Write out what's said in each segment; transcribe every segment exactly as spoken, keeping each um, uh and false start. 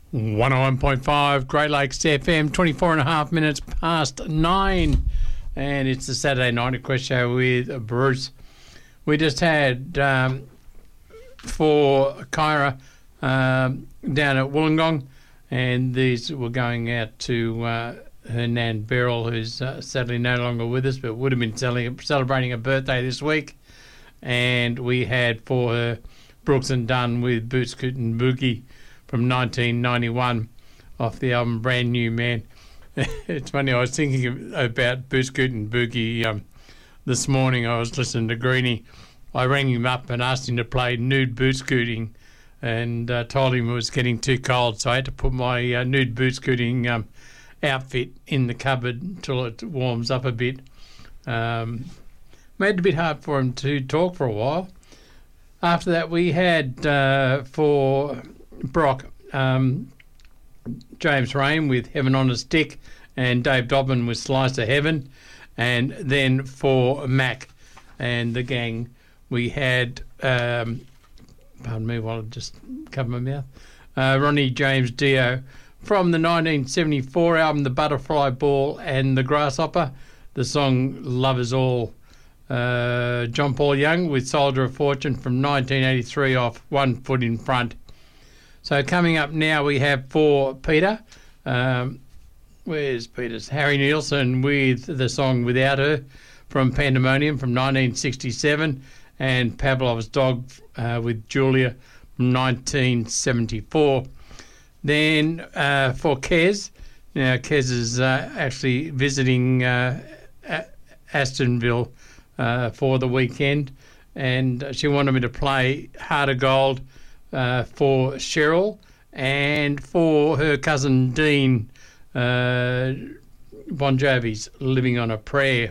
one oh one point five Great Lakes F M, twenty-four and a half minutes past nine. And it's the Saturday Night Request Show with Bruce. We just had um, for Kyra um, down at Wollongong, and these were going out to uh, her Nan Beryl, who's uh, sadly no longer with us, but would have been celebrating her birthday this week. And we had for her Brooks and Dunn with Boot Scootin' Boogie from nineteen ninety-one off the album Brand New Man. It's funny, I was thinking about Boot Scootin' Boogie um, this morning. I was listening to Greenie. I rang him up and asked him to play Nude Boot Scooting, and uh, told him it was getting too cold, so I had to put my uh, Nude Boot Scooting um, outfit in the cupboard until it warms up a bit. Um, made it a bit hard for him to talk for a while. After that, we had uh, for Brock um, James Rain with Heaven on a Stick, and Dave Dobbin with Slice of Heaven. And then for Mac and the gang, we had, um, pardon me while I just cover my mouth, uh, Ronnie James Dio from the nineteen seventy-four album The Butterfly Ball and the Grasshopper, the song Love Is All. Uh, John Paul Young with Soldier of Fortune from nineteen eighty-three off One Foot in Front. So coming up now, we have for Peter, um, where's Peter's? Harry Nielsen with the song Without Her from Pandemonium from nineteen sixty-seven, and Pavlov's Dog uh, with Julia from nineteen seventy-four. Then uh, for Kez, now Kez is uh, actually visiting uh, Astonville uh, for the weekend, and she wanted me to play Heart of Gold Uh, for Cheryl and for her cousin Dean, uh, Bon Jovi's Living on a Prayer.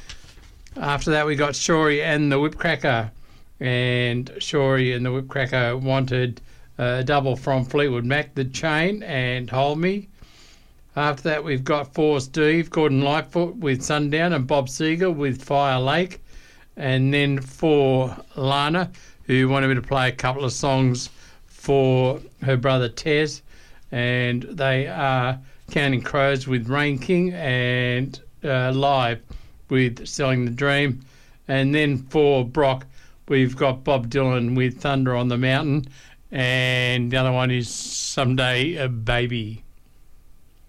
After that, we got Shory and the Whipcracker, and Shory and the Whipcracker wanted a double from Fleetwood Mac, The Chain and Hold Me. After that, we've got for Steve, Gordon Lightfoot with Sundown, and Bob Seger with Fire Lake. And then for Lana, who wanted me to play a couple of songs for her brother Tez, and they are Counting Crows with Rain King and uh, Live with Selling the Dream. And then for Brock, we've got Bob Dylan with Thunder on the Mountain, and the other one is Someday a Baby.